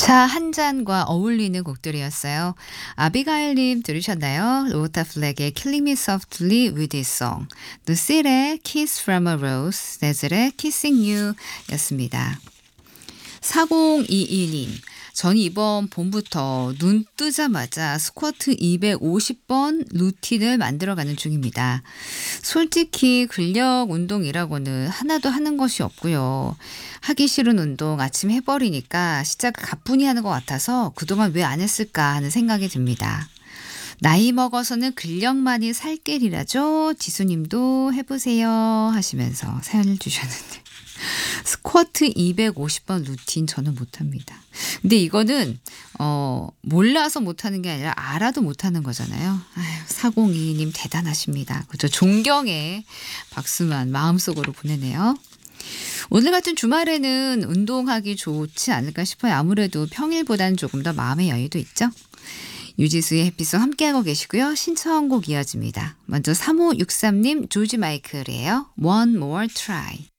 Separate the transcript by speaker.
Speaker 1: 차 한 잔과 어울리는 곡들이었어요. 아비가일님 들으셨나요? 로버타 플렉의 Killing Me Softly with This Song, 누실의 Kiss from a Rose, 네즐의 Kissing You 였습니다. 4022님, 전 이번 봄부터 눈 뜨자마자 스쿼트 250번 루틴을 만들어가는 중입니다. 솔직히 근력 운동이라고는 하나도 하는 것이 없고요. 하기 싫은 운동 아침 해버리니까 시작을 가뿐히 하는 것 같아서 그동안 왜 안 했을까 하는 생각이 듭니다. 나이 먹어서는 근력만이 살 길이라죠. 지수님도 해보세요 하시면서 사연을 주셨는데 스쿼트 250번 루틴 저는 못합니다. 근데 이거는 몰라서 못하는 게 아니라 알아도 못하는 거잖아요. 아유, 4022님 대단하십니다. 그죠? 존경의 박수만 마음속으로 보내네요. 오늘 같은 주말에는 운동하기 좋지 않을까 싶어요. 아무래도 평일보다는 조금 더 마음의 여유도 있죠. 유지수의 햇빛송 함께하고 계시고요. 신청곡 이어집니다. 먼저 3563님 조지 마이클이에요. One More Try.